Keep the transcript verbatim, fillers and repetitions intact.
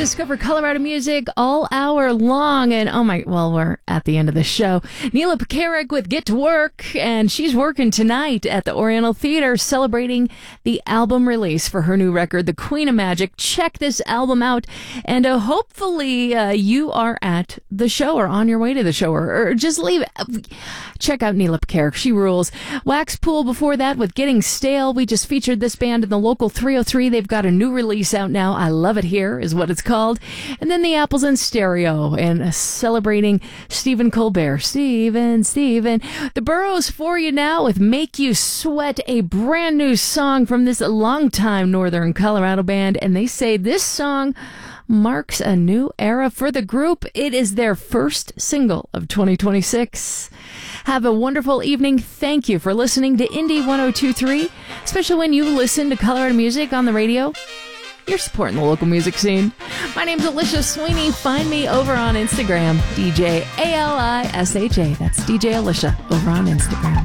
discover Colorado music all hour long. And oh my, well, we're at the end of the show. Neela Pekarik with Get to Work, and she's working tonight at the Oriental Theater celebrating the album release for her new record, The Queen of Magic. Check this album out, and uh, hopefully uh, you are at the show or on your way to the show, or, or just leave. Check out Neela Pekarik. She rules. Waxpool before that with Getting Stale. We just featured this band in the local three oh three. They've got a new release out now. I Love It Here is what it's called. And then the Apples in Stereo, and uh, celebrating Stephen Colbert. Stephen, Stephen. The Burros for you now with Make You Sweat, a brand new song from this longtime Northern Colorado band. And they say this song marks a new era for the group. It is their first single of twenty twenty-six. Have a wonderful evening. Thank you for listening to Indie one oh two point three. Especially when you listen to Colorado music on the radio, you're supporting the local music scene. My name's Alicia Sweeney. Find me over on Instagram, D J A L I S H A. That's D J Alicia over on Instagram.